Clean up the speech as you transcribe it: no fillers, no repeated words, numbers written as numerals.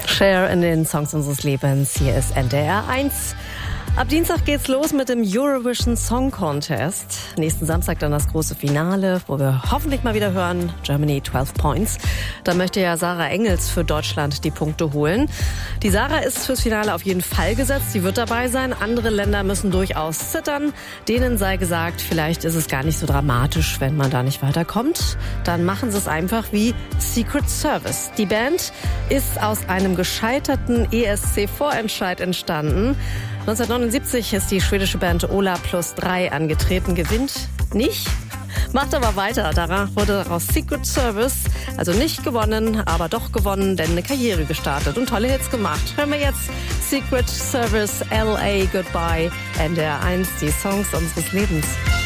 Cher in den Songs unseres Lebens. Hier ist NDR 1. Ab Dienstag geht's los mit dem Eurovision Song Contest. Nächsten Samstag dann das große Finale, wo wir hoffentlich mal wieder hören, Germany 12 Points. Da möchte ja Sarah Engels für Deutschland die Punkte holen. Die Sarah ist fürs Finale auf jeden Fall gesetzt, sie wird dabei sein. Andere Länder müssen durchaus zittern. Denen sei gesagt, vielleicht ist es gar nicht so dramatisch, wenn man da nicht weiterkommt. Dann machen sie es einfach wie Secret Service. Die Band ist aus einem gescheiterten ESC-Vorentscheid entstanden. 1979 ist die schwedische Band Ola Plus 3 angetreten, gewinnt nicht, macht aber weiter. Danach wurde daraus Secret Service, also nicht gewonnen, aber doch gewonnen, denn eine Karriere gestartet und tolle Hits gemacht. Hören wir jetzt Secret Service, LA Goodbye, NDR 1, die Songs unseres Lebens.